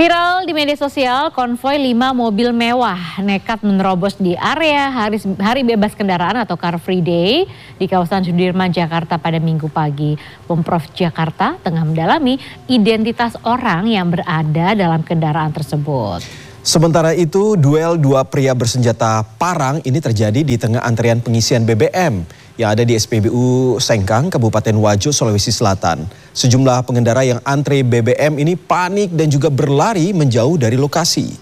Viral di media sosial, konvoi 5 mobil mewah nekat menerobos di area hari bebas kendaraan atau Car Free Day di kawasan Sudirman, Jakarta pada Minggu pagi. Pemprov Jakarta tengah mendalami identitas orang yang berada dalam kendaraan tersebut. Sementara itu, duel dua pria bersenjata parang ini terjadi di tengah antrean pengisian BBM yang ada di SPBU Sengkang, Kabupaten Wajo, Sulawesi Selatan. Sejumlah pengendara yang antre BBM ini panik dan juga berlari menjauh dari lokasi.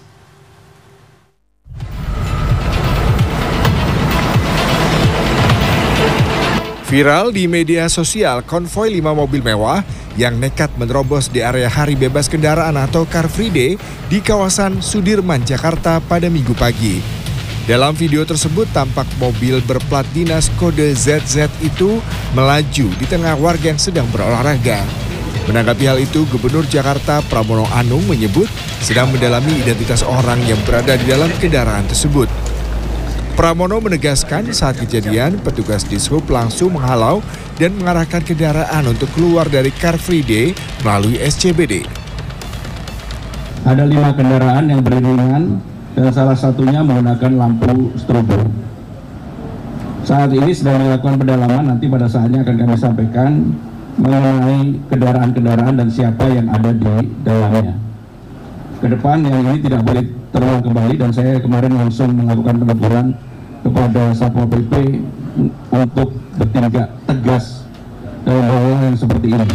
Viral di media sosial, konvoi 5 mobil mewah yang nekat menerobos di area Hari Bebas Kendaraan atau Car Free Day di kawasan Sudirman, Jakarta pada Minggu pagi. Dalam video tersebut tampak mobil berplat dinas kode ZZ itu melaju di tengah warga yang sedang berolahraga. Menanggapi hal itu, Gubernur Jakarta Pramono Anung menyebut sedang mendalami identitas orang yang berada di dalam kendaraan tersebut. Pramono menegaskan saat kejadian petugas Dishub langsung menghalau dan mengarahkan kendaraan untuk keluar dari Car Free Day melalui SCBD. Ada 5 kendaraan yang beriringan dan salah satunya menggunakan lampu strobo. Saat ini sedang dilakukan pendalaman, nanti pada saatnya akan kami sampaikan mengenai kendaraan-kendaraan dan siapa yang ada di dalamnya. Kedepan yang ini tidak boleh terulang kembali dan saya kemarin langsung melakukan peneguran kepada Satpol PP untuk bertindak tegas dalam hal yang seperti ini.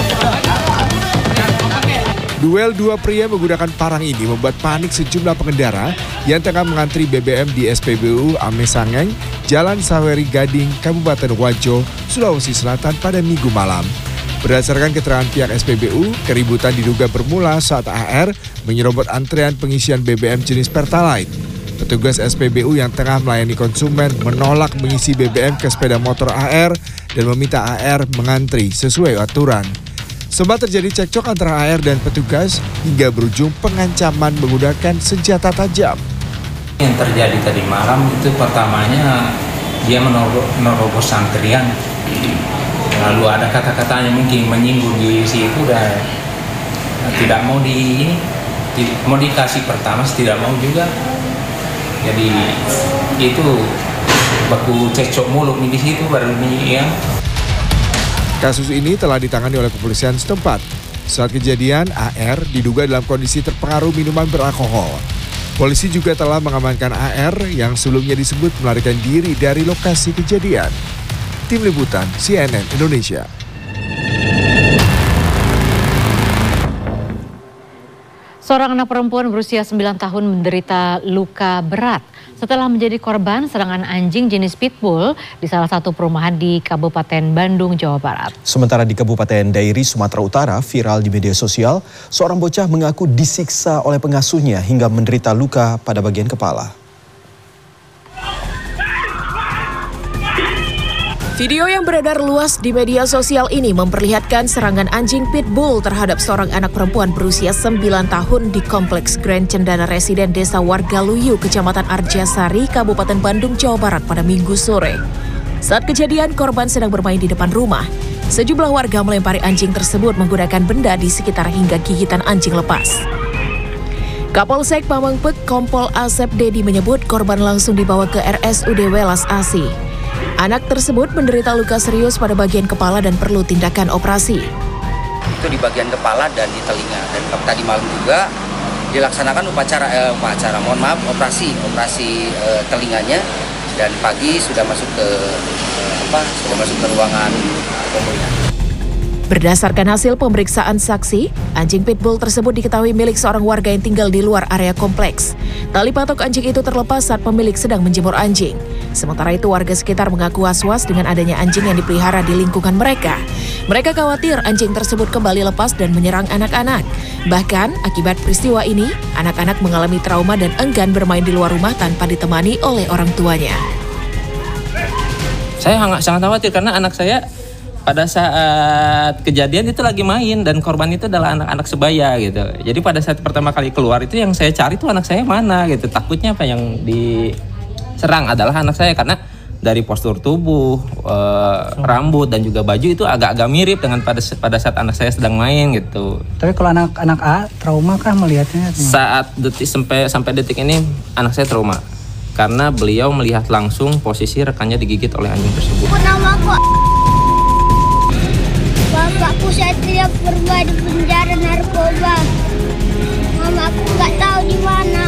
Duel dua pria menggunakan parang ini membuat panik sejumlah pengendara yang tengah mengantri BBM di SPBU Amesangeng, Jalan Saweri Gading, Kabupaten Wajo, Sulawesi Selatan pada Minggu malam. Berdasarkan keterangan pihak SPBU, keributan diduga bermula saat AR menyerobot antrean pengisian BBM jenis Pertalite. Petugas SPBU yang tengah melayani konsumen menolak mengisi BBM ke sepeda motor AR dan meminta AR mengantri sesuai aturan. Sempat terjadi cekcok antara AR dan petugas hingga berujung pengancaman menggunakan senjata tajam. Yang terjadi tadi malam itu pertamanya dia menerobos antrian. Lalu ada kata-katanya mungkin menyinggung di situ dan tidak mau mau dikasih pertama, tidak mau juga. Jadi itu baku cekcok mulut di situ baru yang. Kasus ini telah ditangani oleh kepolisian setempat. Saat kejadian, AR diduga dalam kondisi terpengaruh minuman beralkohol. Polisi juga telah mengamankan AR yang sebelumnya disebut melarikan diri dari lokasi kejadian. Tim Liputan CNN Indonesia. Seorang anak perempuan berusia 9 tahun menderita luka berat setelah menjadi korban serangan anjing jenis pitbull di salah satu perumahan di Kabupaten Bandung, Jawa Barat. Sementara di Kabupaten Dairi, Sumatera Utara, viral di media sosial, seorang bocah mengaku disiksa oleh pengasuhnya hingga menderita luka pada bagian kepala. Video yang beredar luas di media sosial ini memperlihatkan serangan anjing pitbull terhadap seorang anak perempuan berusia 9 tahun di Kompleks Grand Cendana Residen Desa Wargaluyu, Kecamatan Arjasari, Kabupaten Bandung, Jawa Barat pada Minggu sore. Saat kejadian, korban sedang bermain di depan rumah. Sejumlah warga melempari anjing tersebut menggunakan benda di sekitar hingga gigitan anjing lepas. Kapolsek Pamengpek Kompol Asep Dedi menyebut korban langsung dibawa ke RSUD Welas Asi. Anak tersebut menderita luka serius pada bagian kepala dan perlu tindakan operasi. Itu di bagian kepala dan di telinga. Dan tadi malam juga dilaksanakan operasi telinganya, dan pagi sudah masuk ke ruangan pemulihan. Berdasarkan hasil pemeriksaan saksi, anjing pitbull tersebut diketahui milik seorang warga yang tinggal di luar area kompleks. Tali patok anjing itu terlepas saat pemilik sedang menjemur anjing. Sementara itu warga sekitar mengaku was-was dengan adanya anjing yang dipelihara di lingkungan mereka. Mereka khawatir anjing tersebut kembali lepas dan menyerang anak-anak. Bahkan akibat peristiwa ini, anak-anak mengalami trauma dan enggan bermain di luar rumah tanpa ditemani oleh orang tuanya. Saya sangat khawatir karena anak saya pada saat kejadian itu lagi main dan korban itu adalah anak-anak sebaya gitu. Jadi pada saat pertama kali keluar itu yang saya cari tuh anak saya mana gitu. Takutnya apa yang diserang adalah anak saya karena dari postur tubuh, rambut dan juga baju itu agak-agak mirip dengan pada saat anak saya sedang main gitu. Tapi kalau anak A trauma kah melihatnya? Saat detik sampai detik ini anak saya trauma karena beliau melihat langsung posisi rekannya digigit oleh anjing tersebut. Namaku bapakku Satria Purba di penjara narkoba. Mamaku nggak tahu di mana.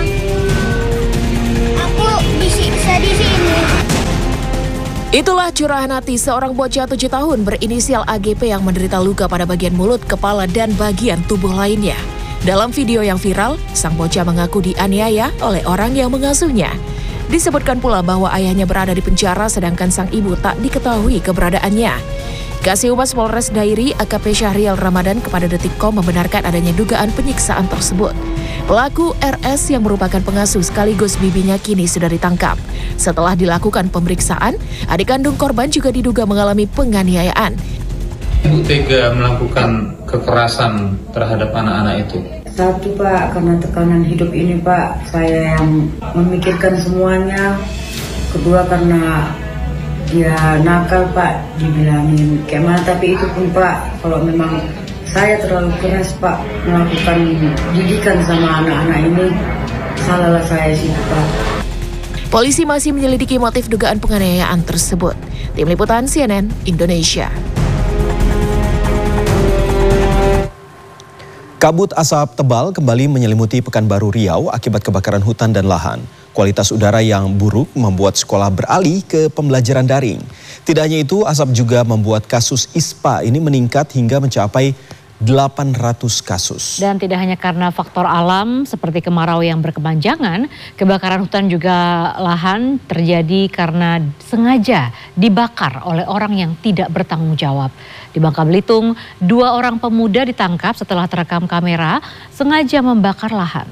Aku disiksa di sini. Itulah curahan hati seorang bocah 7 tahun berinisial AGP yang menderita luka pada bagian mulut, kepala, dan bagian tubuh lainnya. Dalam video yang viral, sang bocah mengaku dianiaya oleh orang yang mengasuhnya. Disebutkan pula bahwa ayahnya berada di penjara sedangkan sang ibu tak diketahui keberadaannya. Kasih Humas Polres Dairi AKP Syahrial Ramadan kepada Detikcom membenarkan adanya dugaan penyiksaan tersebut. Pelaku RS yang merupakan pengasuh sekaligus bibinya kini sudah ditangkap. Setelah dilakukan pemeriksaan, adik kandung korban juga diduga mengalami penganiayaan. Ibu tega melakukan kekerasan terhadap anak-anak itu? Satu Pak, karena tekanan hidup ini Pak, saya yang memikirkan semuanya. Kedua karena dia nakal Pak, dibilangin kayak mana, tapi itu pun Pak, kalau memang saya terlalu keras Pak melakukan didikan sama anak-anak ini, salahlah saya sih Pak. Polisi masih menyelidiki motif dugaan penganiayaan tersebut. Tim Liputan CNN Indonesia. Kabut asap tebal kembali menyelimuti Pekanbaru Riau akibat kebakaran hutan dan lahan. Kualitas udara yang buruk membuat sekolah beralih ke pembelajaran daring. Tidak hanya itu, asap juga membuat kasus ISPA ini meningkat hingga mencapai 800 kasus. Dan tidak hanya karena faktor alam seperti kemarau yang berkepanjangan, kebakaran hutan juga lahan terjadi karena sengaja dibakar oleh orang yang tidak bertanggung jawab. Di Bangka Belitung, 2 orang pemuda ditangkap setelah terekam kamera sengaja membakar lahan.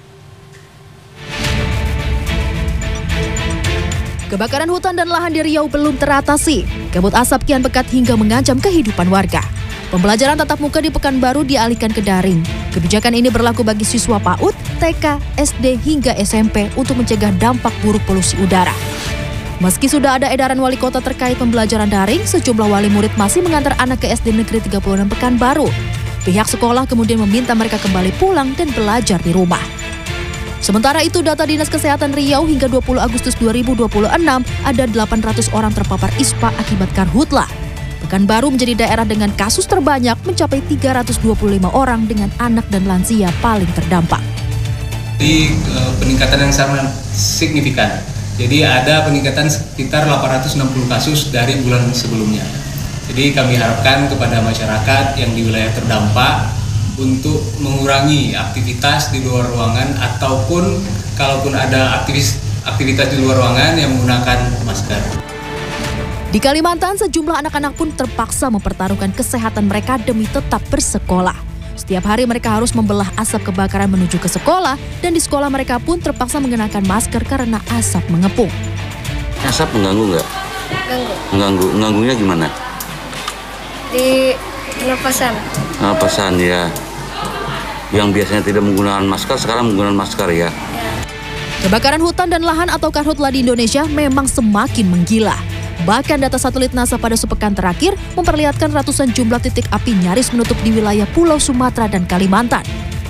Kebakaran hutan dan lahan di Riau belum teratasi. Kabut asap kian pekat hingga mengancam kehidupan warga. Pembelajaran tatap muka di Pekanbaru dialihkan ke daring. Kebijakan ini berlaku bagi siswa PAUD, TK, SD hingga SMP untuk mencegah dampak buruk polusi udara. Meski sudah ada edaran wali kota terkait pembelajaran daring, sejumlah wali murid masih mengantar anak ke SD Negeri 36 Pekanbaru. Pihak sekolah kemudian meminta mereka kembali pulang dan belajar di rumah. Sementara itu, data Dinas Kesehatan Riau hingga 20 Agustus 2026 ada 800 orang terpapar ISPA akibat karhutla. Pekanbaru menjadi daerah dengan kasus terbanyak mencapai 325 orang dengan anak dan lansia paling terdampak. Di peningkatan yang sangat signifikan. Jadi ada peningkatan sekitar 860 kasus dari bulan sebelumnya. Jadi kami harapkan kepada masyarakat yang di wilayah terdampak untuk mengurangi aktivitas di luar ruangan ataupun kalaupun ada aktivitas di luar ruangan yang menggunakan masker. Di Kalimantan, sejumlah anak-anak pun terpaksa mempertaruhkan kesehatan mereka demi tetap bersekolah. Setiap hari mereka harus membelah asap kebakaran menuju ke sekolah dan di sekolah mereka pun terpaksa mengenakan masker karena asap mengepung. Asap mengganggu nggak? Ganggu. Mengganggunya gimana? Di pernapasan. Pernapasan ya. Yang biasanya tidak menggunakan masker sekarang menggunakan masker ya. Kebakaran hutan dan lahan atau karhutla di Indonesia memang semakin menggila. Bahkan data satelit NASA pada sepekan terakhir memperlihatkan ratusan jumlah titik api nyaris menutup di wilayah Pulau Sumatera dan Kalimantan.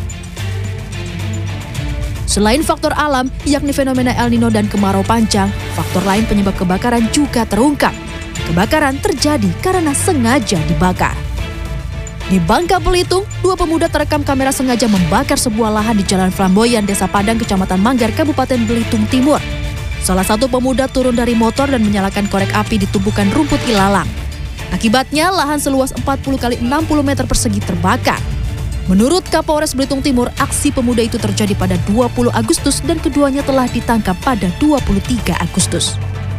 Selain faktor alam, yakni fenomena El Nino dan kemarau panjang, faktor lain penyebab kebakaran juga terungkap. Kebakaran terjadi karena sengaja dibakar. Di Bangka Belitung, 2 pemuda terekam kamera sengaja membakar sebuah lahan di Jalan Flamboyan, Desa Padang, Kecamatan Manggar, Kabupaten Belitung Timur. Salah satu pemuda turun dari motor dan menyalakan korek api di tumpukan rumput ilalang. Akibatnya, lahan seluas 40 x 60 meter persegi terbakar. Menurut Kapolres Belitung Timur, aksi pemuda itu terjadi pada 20 Agustus dan keduanya telah ditangkap pada 23 Agustus.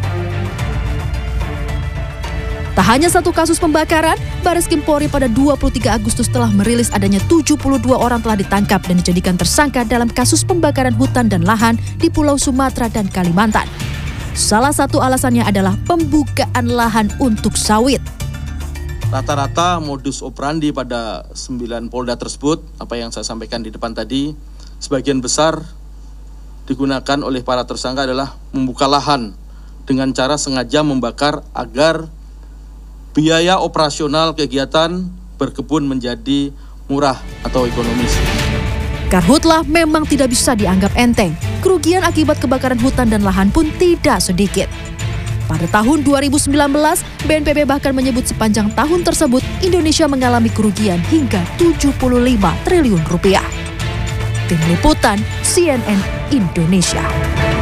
Tak hanya satu kasus pembakaran, Bareskrim Polri pada 23 Agustus telah merilis adanya 72 orang telah ditangkap dan dijadikan tersangka dalam kasus pembakaran hutan dan lahan di Pulau Sumatera dan Kalimantan. Salah satu alasannya adalah pembukaan lahan untuk sawit. Rata-rata modus operandi pada 9 Polda tersebut, apa yang saya sampaikan di depan tadi, sebagian besar digunakan oleh para tersangka adalah membuka lahan dengan cara sengaja membakar agar biaya operasional kegiatan berkebun menjadi murah atau ekonomis. Karhutlah memang tidak bisa dianggap enteng. Kerugian akibat kebakaran hutan dan lahan pun tidak sedikit. Pada tahun 2019, BNPB bahkan menyebut sepanjang tahun tersebut Indonesia mengalami kerugian hingga 75 triliun rupiah. Tim Liputan CNN Indonesia.